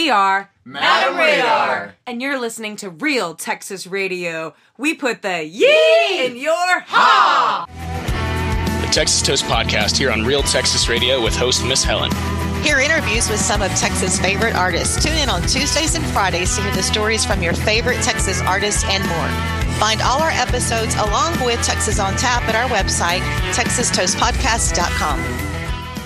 We are Madam Radar. And you're listening to Real Texas Radio. We put the yee in your ha! The Texas Toast Podcast here on Real Texas Radio with host Miss Helen. Hear interviews with some of Texas' favorite artists. Tune in on Tuesdays and Fridays to hear the stories from your favorite Texas artists and more. Find all our episodes along with Texas on Tap at our website, texastoastpodcast.com.